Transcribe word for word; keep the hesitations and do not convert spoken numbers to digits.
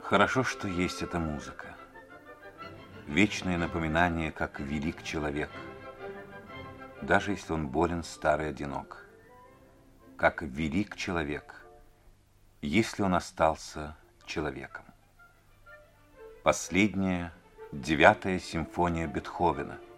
Хорошо, что есть эта музыка. Вечное напоминание, как велик человек, даже если он болен, стар и одинок. Как велик человек, если он остался человеком. Последняя, девятая симфония Бетховена –